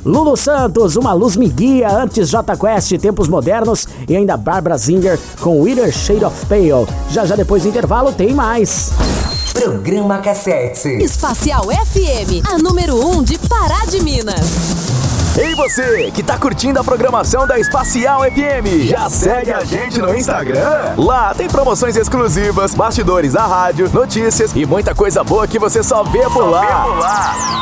Lulu Santos, Uma Luz Me Guia, antes Jota Quest, Tempos Modernos e ainda Barbara Singer com Whiter Shade of Pale. Já depois do intervalo tem mais. Programa Cassete. Espacial FM, a número 1 de Pará de Minas. Ei você, que tá curtindo a programação da Espacial FM, já segue a gente no Instagram? Lá tem promoções exclusivas, bastidores da rádio, notícias e muita coisa boa que você só vê por lá.